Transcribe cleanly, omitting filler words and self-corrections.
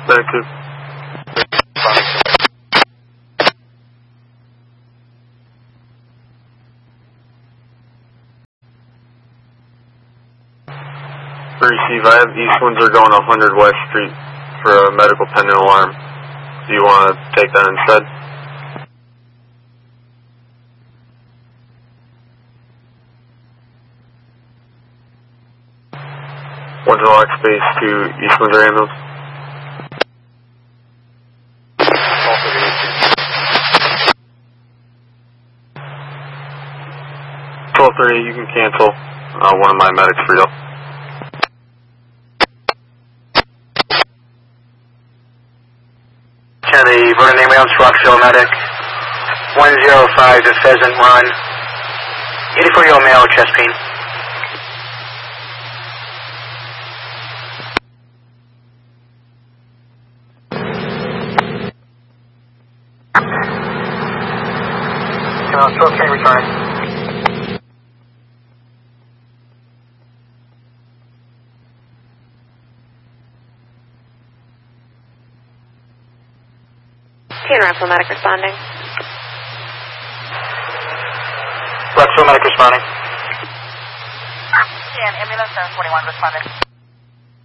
Medic 2. Receive, I have East Windsor going 100 West Street for a medical pendant alarm. Do you want to take that instead? One to lock space to East Windsor ambulance. 12:30, you can cancel. One of my medics freed up. The Vernon ambulance, Rockville medic, 105 to Pheasant Run, 84-year-old male with chest pain. Stroke train returning. Rockville medic responding. Rockville medic responding. And ambulance 741 responding.